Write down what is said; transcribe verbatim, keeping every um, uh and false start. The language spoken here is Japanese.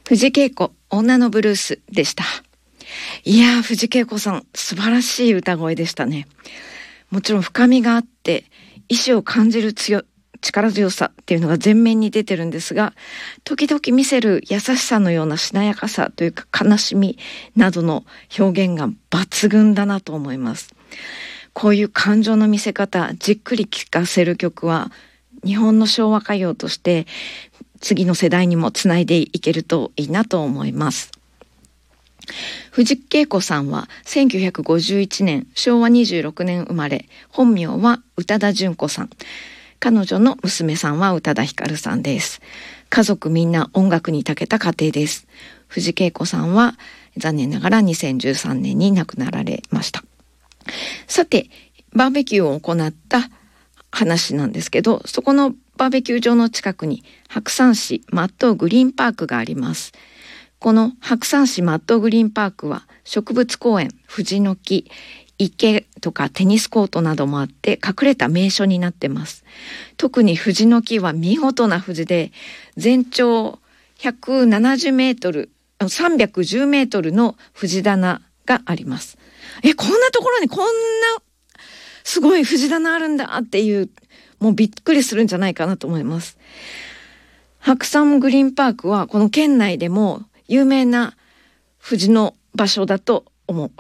藤恵子、女のブルースでした。いやー、藤恵子さん、素晴らしい歌声でしたね。もちろん深みがあって、意志を感じる強、力強さっていうのが前面に出てるんですが、時々見せる優しさのようなしなやかさというか悲しみなどの表現が抜群だなと思います。こういう感情の見せ方、じっくり聴かせる曲は、日本の昭和歌謡として次の世代にもつないでいけるといいなと思います。藤恵子さんはせんきゅうひゃくごじゅういちねん、しょうわにじゅうろくねん生まれ、本名は宇多田順子さん。彼女の娘さんは宇多田ヒカルさんです。家族みんな音楽に長けた家庭です。藤恵子さんは残念ながらにせんじゅうさんねんに亡くなられました。さて、バーベキューを行った話なんですけど、そこのバーベキュー場の近くに白山市マットグリーンパークがあります。この白山市マットグリーンパークは植物公園、藤の木、池とかテニスコートなどもあって隠れた名所になってます。特に藤の木は見事な藤で、全長ひゃくななじゅうメートル、さんびゃくじゅうメートルの藤棚があります。え、こんなところにこんなすごい藤棚あるんだっていう、もうびっくりするんじゃないかなと思います。白山グリーンパークはこの県内でも有名な藤の場所だと思う。